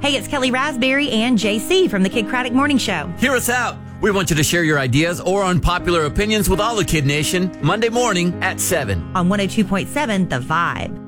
Hey, it's Kelly Raspberry and JC from the Kid Craddock Morning Show. Hear us out. We want you to share your ideas or unpopular opinions with all the Kid Nation Monday morning at 7 on 102.7 The Vibe.